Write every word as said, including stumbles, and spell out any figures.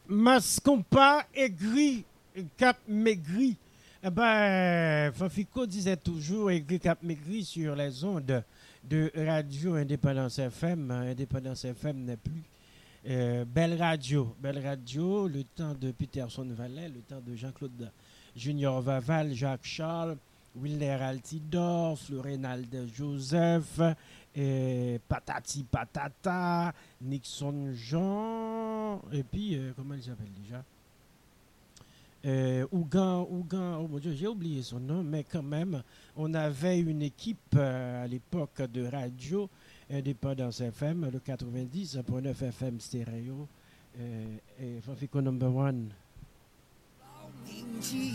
Mascompa aigri, cap maigri. Eh ben, Fanfico disait toujours aigri, cap maigri sur les ondes de Radio Indépendance F M. Indépendance F M n'est plus. Euh, Belle Radio, Belle Radio, le temps de Peterson Vallet, le temps de Jean-Claude Junior Vaval, Jacques Charles, Wilner Altidor, Florénald Joseph, euh, Patati Patata, Nixon Jean, et puis, euh, comment il s'appelle déjà euh, Ougan, Ougan, oh mon Dieu, j'ai oublié son nom, mais quand même, on avait une équipe euh, à l'époque de radio Indépendance F M, le quatre-vingt-dix point neuf F M stéréo, euh, et Fafico number one.